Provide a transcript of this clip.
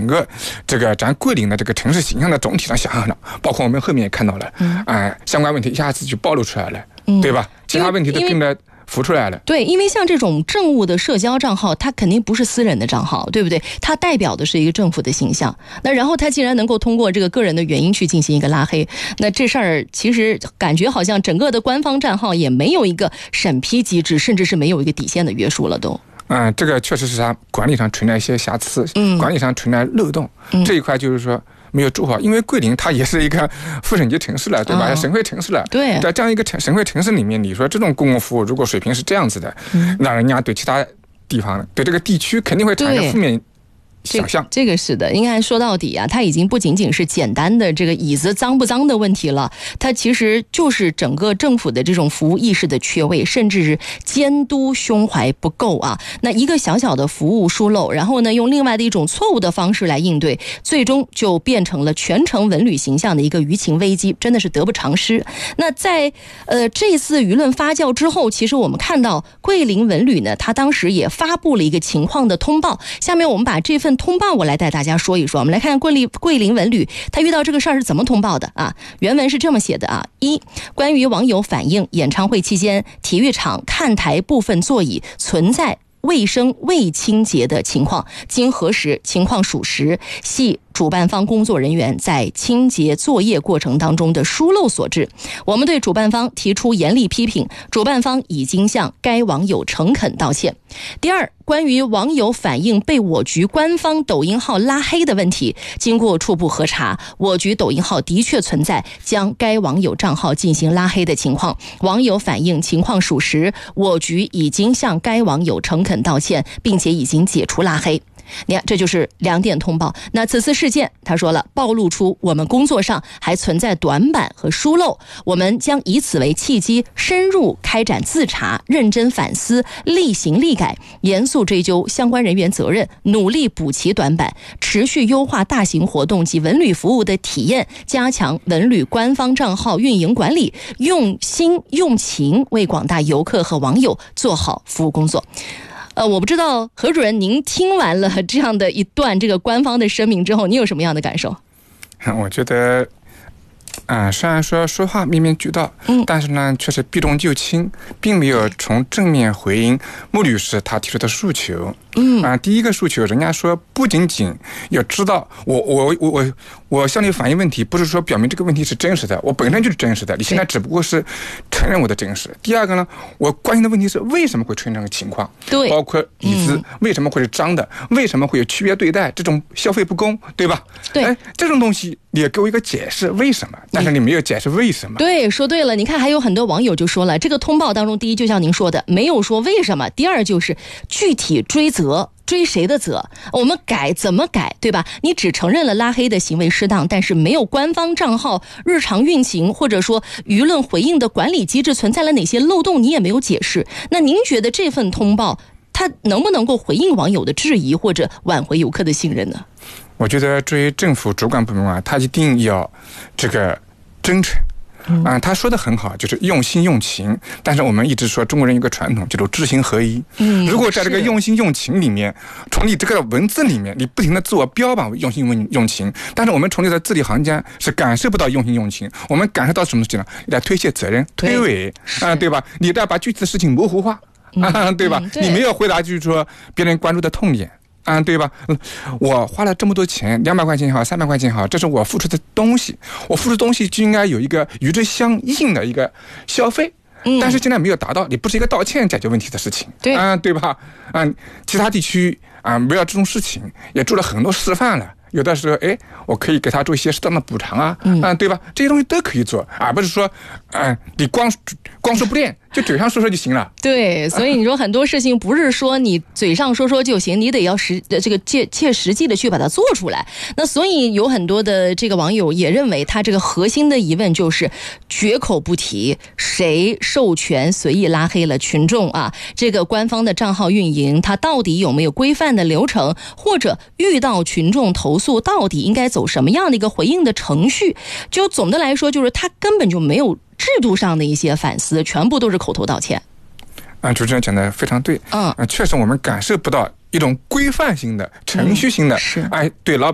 整个这个咱桂林的这个城市形象的总体上下降了，包括我们后面也看到了，相关问题一下子就暴露出来了，对吧？其他问题都跟着浮出来了。 对，因为像这种政务的社交账号，它肯定不是私人的账号，对不对？它代表的是一个政府的形象。那然后它既然能够通过这个个人的原因去进行一个拉黑，那这事儿其实感觉好像整个的官方账号也没有一个审批机制，甚至是没有一个底线的约束了都。 这个确实是它管理上存在一些瑕疵，管理上存在漏洞，这一块就是说没有做好，因为桂林它也是一个副省级城市了，对吧？省会城市了。 对， 在这样一个省会城市里面，你说这种公共服务如果水平是这样子的，那人家对其他地方、对这个地区肯定会产生负面想象。 这个是的，应该说到底啊，它已经不仅仅是简单的这个椅子脏不脏的问题了，它其实就是整个政府的这种服务意识的缺位，甚至是监督胸怀不够啊。那一个小小的服务疏漏，然后呢，用另外的一种错误的方式来应对，最终就变成了全城文旅形象的一个舆情危机，真的是得不偿失。那在这次舆论发酵之后，其实我们看到桂林文旅呢，它当时也发布了一个情况的通报。下面我们把这份通报我来带大家说一说。我们来看桂林文旅他遇到这个事儿是怎么通报的啊？原文是这么写的啊：一、关于网友反映演唱会期间体育场看台部分座椅存在卫生未清洁的情况，经核实情况属实，系主办方工作人员在清洁作业过程当中的疏漏所致，我们对主办方提出严厉批评，主办方已经向该网友诚恳道歉。第二，关于网友反映被我局官方抖音号拉黑的问题，经过初步核查，我局抖音号的确存在将该网友账号进行拉黑的情况，网友反映情况属实，我局已经向该网友诚恳道歉，并且已经解除拉黑。你看，这就是2点通报。那此次事件他说了，暴露出我们工作上还存在短板和疏漏，我们将以此为契机，深入开展自查，认真反思，力行力改，严肃追究相关人员责任，努力补齐短板，持续优化大型活动及文旅服务的体验，加强文旅官方账号运营管理，用心用情为广大游客和网友做好服务工作。我不知道何主任，您听完了这样的一段这个官方的声明之后，你有什么样的感受？ 我觉得虽然说话面面俱到，但是呢，却是避重就轻，并没有从正面回应穆律师他提出的诉求。第一个诉求，人家说不仅仅要知道我向你反映问题，不是说表明这个问题是真实的，我本身就是真实的，你现在只不过是承认我的真实。第二个呢，我关心的问题是为什么会出现这个情况， 对， 包括椅子为什么会是脏的，为什么会有区别对待，这种消费不公，对吧？ 对， 这种东西你也给我一个解释为什么，但是你没有解释为什么。 对，说对了。你看还有很多网友就说了，这个通报当中，第一就像您说的，没有说为什么，第二就是具体追责，追谁的责？我们改怎么改，对吧？你只承认了拉黑的行为适当，但是没有官方账号日常运行或者说舆论回应的管理机制存在了哪些漏洞，你也没有解释。那您觉得这份通报它能不能够回应网友的质疑，或者挽回游客的信任呢？ 我觉得作为政府主管部门他一定要这个真诚。他说的很好，就是用心用情，但是我们一直说中国人有个传统叫做知行合一。如果在这个用心用情里面，从你这个文字里面你不停的自我标榜为用心用情，但是我们从你的字里行间是感受不到用心用情，我们感受到什么事情呢？来推卸责任，推诿对吧？你再把具体的事情模糊化对吧？你没有回答就是说别人关注的痛点对吧？我花了这么多钱，200块钱也好，300块钱也好，这是我付出的东西，我付出的东西就应该有一个与之相应的一个消费。但是现在没有达到，你不是一个道歉解决问题的事情，对吧？其他地区围绕这种事情也做了很多示范了。有的时候，我可以给他做一些适当的补偿对吧？这些东西都可以做，而不是说，你光说不练，就嘴上说说就行了。 对，所以你说很多事情不是说你嘴上说说就行，你得要切实际的去把它做出来。那所以有很多的这个网友也认为，他这个核心的疑问就是绝口不提谁授权随意拉黑了群众这个官方的账号运营，它到底有没有规范的流程，或者遇到群众投诉到底应该走什么样的一个回应的程序？就总的来说，就是他根本就没有制度上的一些反思，全部都是口头道歉。 主持人讲的非常对。确实我们感受不到一种规范性的、程序性的，对老板